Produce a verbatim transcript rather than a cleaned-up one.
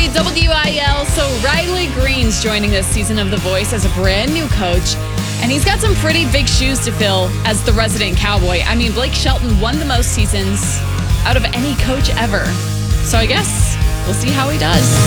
ninety-three W I L. So Riley Green's joining this season of The Voice as a brand new coach. And he's got some pretty big shoes to fill as the resident Cowboy. I mean, Blake Shelton won the most seasons out of any coach ever. So I guess we'll see how he does.